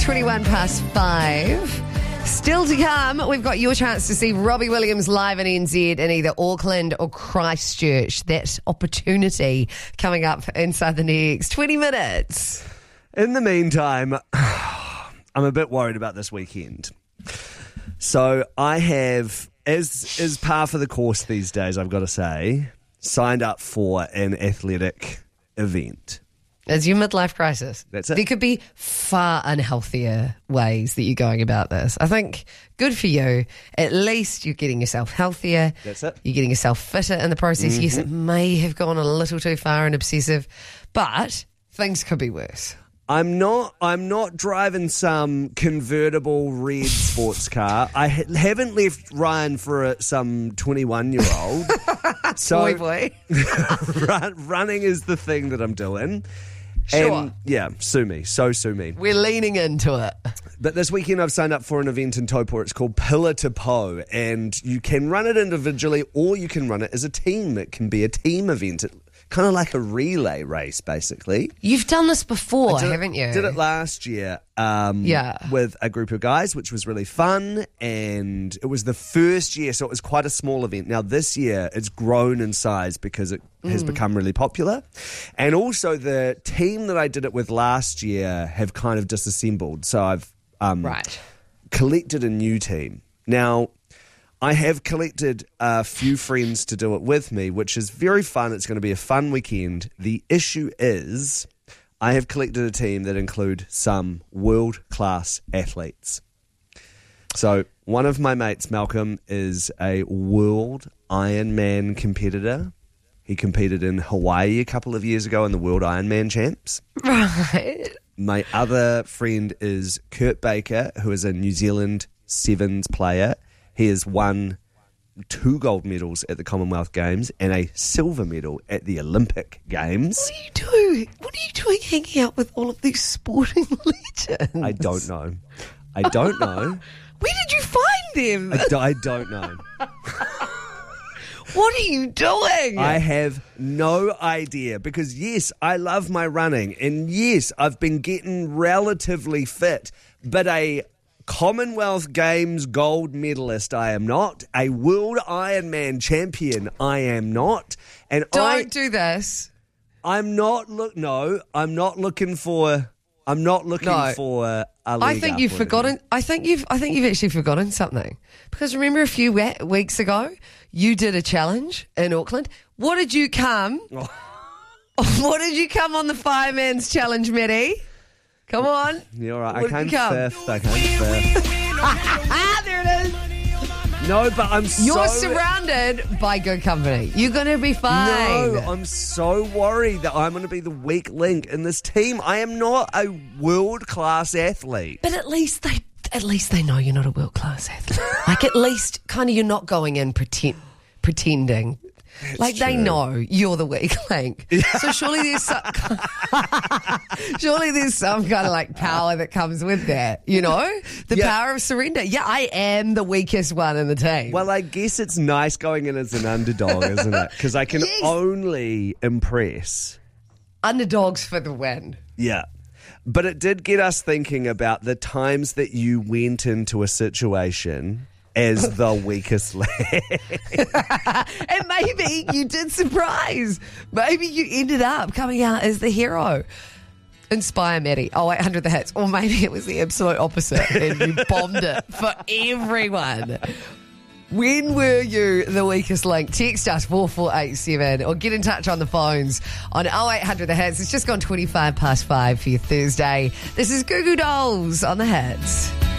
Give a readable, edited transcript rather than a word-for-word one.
21 past 5. Still to come, we've got your chance to see Robbie Williams live in NZ in either Auckland or Christchurch. That opportunity coming up inside the next 20 minutes. In the meantime, I'm a bit worried about this weekend. So I have, as is par for the course these days, I've got to say, signed up for an athletic event. It's your midlife crisis. That's it. There could be far unhealthier ways that you're going about this. I think good for you. At least you're getting yourself healthier. That's it. You're getting yourself fitter in the process. Yes, it may have gone a little too far and obsessive, but things could be worse. I'm not driving some convertible red sports car. I haven't left Ryan for some 21-year-old. So boy. running is the thing that I'm doing. Sure. And yeah, sue me. So sue me. We're leaning into it. But this weekend I've signed up for an event in Taupō. It's called Pillar to Po, and you can run it individually or you can run it as a team. It can be a team event. Kind of like a relay race, basically. You've done this before, haven't you? Did it last year with a group of guys, which was really fun. And it was the first year, so it was quite a small event. Now, this year, it's grown in size because it has become really popular. And also, the team that I did it with last year have kind of disassembled. So I've collected a new team. Now, I have collected a few friends to do it with me, which is very fun. It's going to be a fun weekend. The issue is I have collected a team that include some world-class athletes. So one of my mates, Malcolm, is a world Ironman competitor. He competed in Hawaii a couple of years ago in the World Ironman Champs. Right. My other friend is Kurt Baker, who is a New Zealand Sevens player. He has won 2 gold medals at the Commonwealth Games and a silver medal at the Olympic Games. What are you doing? What are you doing hanging out with all of these sporting legends? I don't know. Where did you find them? I don't know. What are you doing? I have no idea because, yes, I love my running and, yes, I've been getting relatively fit, but a Commonwealth Games gold medalist I am not. A World Ironman champion I am not. And Don't do this. I'm not looking for a leg I think you've forgotten. I think you've actually forgotten something. Because remember a few weeks ago, you did a challenge in Auckland. What did you come? What did you come on the Fireman's Challenge, Matty? Come on. You're right. What I did came you fifth. There it is. No, but You're surrounded by good company. You're going to be fine. No, I'm so worried that I'm going to be the weak link in this team. I am not a world-class athlete. But at least they know you're not a world-class athlete. Like, at least kind of you're not going in pretending. Like, they know you're the weak link. So surely there's some kind of like power that comes with that, you know? The power of surrender. Yeah, I am the weakest one in the team. Well, I guess it's nice going in as an underdog, isn't it? Because I can only impress. Underdogs for the win. Yeah. But it did get us thinking about the times that you went into a situation as the weakest link. And maybe you did surprise. Maybe you ended up coming out as the hero. Inspire Maddie. 0800 the hits. Or maybe it was the absolute opposite and you bombed it for everyone. When were you the weakest link? Text us 4487 or get in touch on the phones on 0800 the hits. It's just gone 25 past 5 for your Thursday. This is Goo Goo Dolls on the hits.